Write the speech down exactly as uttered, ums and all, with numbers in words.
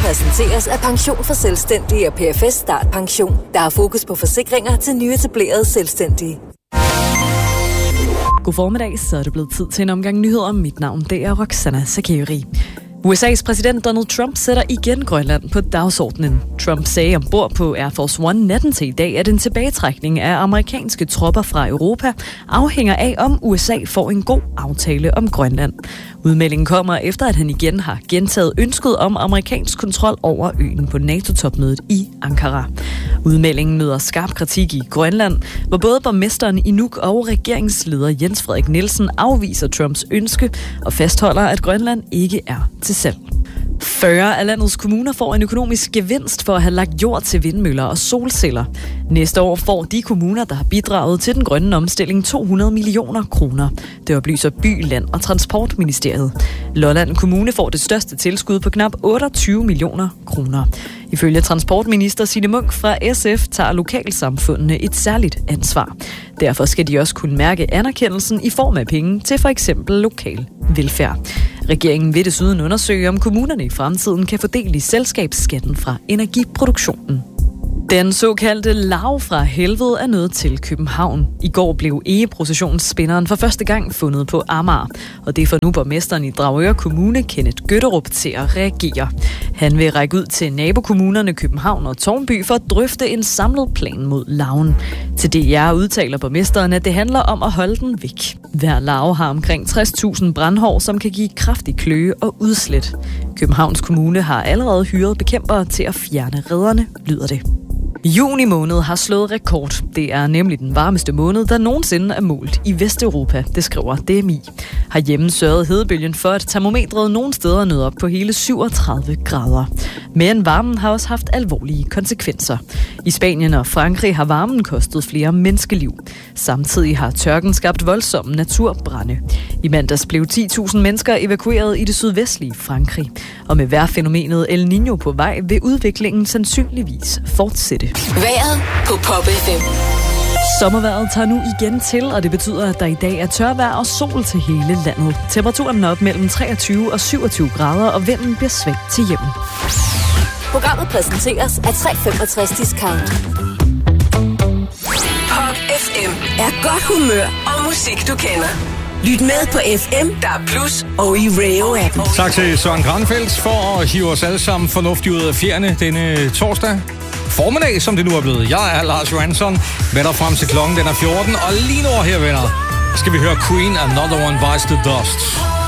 præsenteres af Pension for Selvstændige og P F S Start Pension, der har fokus på forsikringer til nyetablerede selvstændige. God formiddag, så er det blevet tid til en omgang nyheder. Mit navn det er Roxana Sakeri. U S A's præsident Donald Trump sætter igen Grønland på dagsordenen. Trump sagde ombord på Air Force One natten til i dag, at en tilbagetrækning af amerikanske tropper fra Europa afhænger af, om U S A får en god aftale om Grønland. Udmeldingen kommer efter, at han igen har gentaget ønsket om amerikansk kontrol over øen på NATO-topmødet i Ankara. Udmeldingen møder skarp kritik i Grønland, hvor både borgmesteren i Nuuk og regeringsleder Jens Frederik Nielsen afviser Trumps ønske og fastholder, at Grønland ikke er til salg. fyrre af landets kommuner får en økonomisk gevinst for at have lagt jord til vindmøller og solceller. Næste år får de kommuner, der har bidraget til den grønne omstilling, to hundrede millioner kroner. Det oplyser By, Land og Transportministeriet. Lolland Kommune får det største tilskud på knap otteogtyve millioner kroner. Ifølge transportminister Signe Munk fra S F tager lokalsamfundene et særligt ansvar. Derfor skal de også kunne mærke anerkendelsen i form af penge til for eksempel lokal velfærd. Regeringen vil desuden undersøge, om kommunerne i fremtiden kan fordele i selskabsskatten fra energiproduktionen. Den såkaldte lav fra helvede er nået til København. I går blev egeprocessionsspinderen for første gang fundet på Amager, og det får nu borgmesteren i Dragør Kommune, Kenneth Gøtterup, til at reagere. Han vil række ud til nabokommunerne København og Tårnby for at drøfte en samlet plan mod laven. Til D R udtaler borgmesteren, at det handler om at holde den væk. Hver lav har omkring tres tusind brandhår, som kan give kraftig kløe og udslæt. Københavns Kommune har allerede hyret bekæmpere til at fjerne redderne, lyder det. Juni måned har slået rekord. Det er nemlig den varmeste måned, der nogensinde er målt i Vesteuropa, det skriver D M I. Herhjemme sørgede hedebølgen for, at termometret nogle steder nåede op på hele syvogtredive grader. Men varmen har også haft alvorlige konsekvenser. I Spanien og Frankrig har varmen kostet flere menneskeliv. Samtidig har tørken skabt voldsomme naturbrande. I mandags blev ti tusind mennesker evakueret i det sydvestlige Frankrig. Og med vejrfænomenet El Niño på vej vil udviklingen sandsynligvis fortsætte. Vejret på Pop F M. Sommervejret tager nu igen til, og det betyder, at der i dag er tørvejr og sol til hele landet. Temperaturen er op mellem treogtyve og syvogtyve grader, og vinden bliver svagt til hjemme. Programmet præsenteres af tre femogtres Discount. Pop F M er godt humør og musik, du kender. Lyt med på F M, der er plus, og i Rayo-appen. Tak til Søren Granfeldt for at hive os alle sammen fornuftigt ud af fjerne denne torsdag formiddag, som det nu er blevet. Jeg er Lars Johansson, med dig frem til klokken, den er fjorten, og lige nu her, venner, skal vi høre Queen, Another One Bites the Dust.